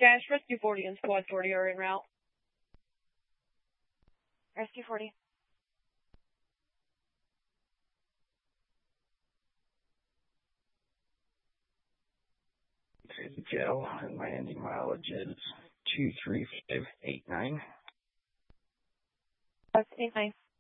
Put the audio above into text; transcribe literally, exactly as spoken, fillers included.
Cash, Rescue forty and Squad forty are en route. Rescue forty. Joe, and my ending mileage is two three five eight nine. That's eight nine.